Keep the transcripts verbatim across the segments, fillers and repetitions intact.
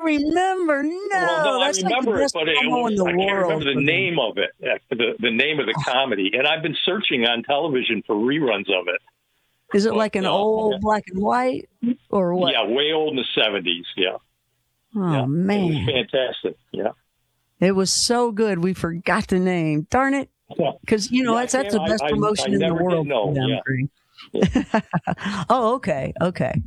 remember. No, well, no, I that's like the remember best it, but it promo was, in the I can't world. remember the name of it, the, the name of the comedy. And I've been searching on television for reruns of it. Is it but, like an uh, old yeah. black and white or what? Yeah, way old in the seventies. Yeah. Oh, yeah. man. It was fantastic. Yeah. It was so good. We forgot the name. Darn it. Because, you know, yeah, that's, that's the best I, promotion I, I in the never world. Did know. Them, Yeah. yeah. Oh, okay. Okay.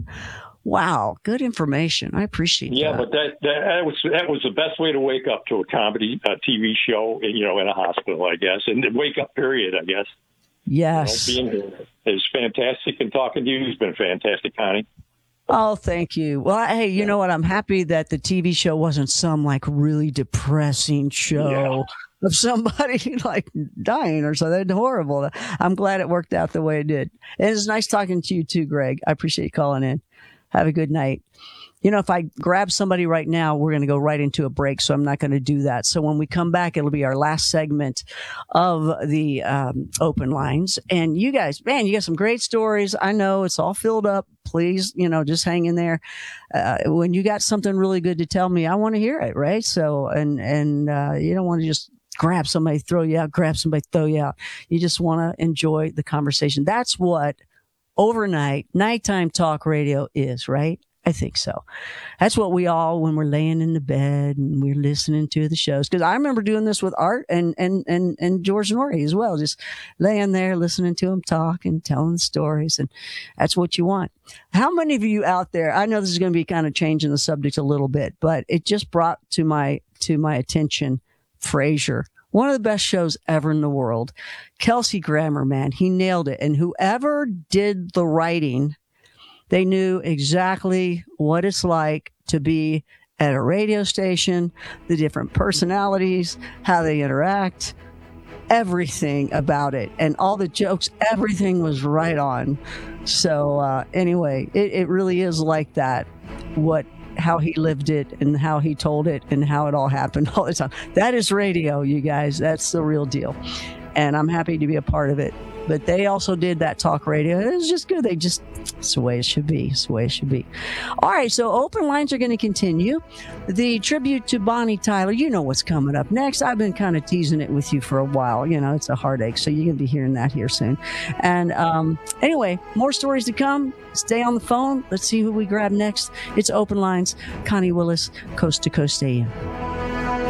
Wow. Good information. I appreciate yeah, that. Yeah, but that, that that was that was the best way to wake up to a comedy uh, T V show, you know, in a hospital, I guess. And the wake up period, I guess. Yes. You know, being here is fantastic. And talking to you has been fantastic, Connie. Oh, thank you. Well, hey, you know what? I'm happy that the T V show wasn't some like really depressing show yeah. of somebody like dying or something horrible. I'm glad it worked out the way it did. And it's nice talking to you too, Greg. I appreciate you calling in. Have a good night. You know, if I grab somebody right now, we're going to go right into a break. So I'm not going to do that. So when we come back, it'll be our last segment of the um, open lines. And you guys, man, you got some great stories. I know it's all filled up. Please, you know, just hang in there. Uh, when you got something really good to tell me, I want to hear it. Right. So, and, and, uh, you don't want to just grab somebody, throw you out, grab somebody, throw you out. You just want to enjoy the conversation. That's what overnight nighttime talk radio is, right? I think so. That's what we all, when we're laying in the bed and we're listening to the shows. Cause I remember doing this with Art and, and, and, and George Norrie as well. Just laying there, listening to him talk and telling stories. And that's what you want. How many of you out there, I know this is going to be kind of changing the subject a little bit, but it just brought to my, to my attention, Frasier. One of the best shows ever in the world. Kelsey Grammer, man, he nailed it. And whoever did the writing, they knew exactly what it's like to be at a radio station, the different personalities, how they interact, everything about it. And all the jokes, everything was right on. So uh, anyway, it, it really is like that. What, how he lived it and how he told it and how it all happened all the time. That is radio, you guys. That's the real deal. And I'm happy to be a part of it. But they also did that talk radio. It was just good. They just, it's the way it should be. It's the way it should be. All right. So open lines are going to continue. The tribute to Bonnie Tyler, you know what's coming up next. I've been kind of teasing it with you for a while. You know, it's a heartache. So you're going to be hearing that here soon. And um, anyway, more stories to come. Stay on the phone. Let's see who we grab next. It's Open Lines. Connie Willis, Coast to Coast A M.